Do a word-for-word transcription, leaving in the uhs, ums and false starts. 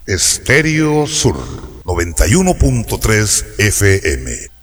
Estéreo Sur noventa y uno punto tres F M.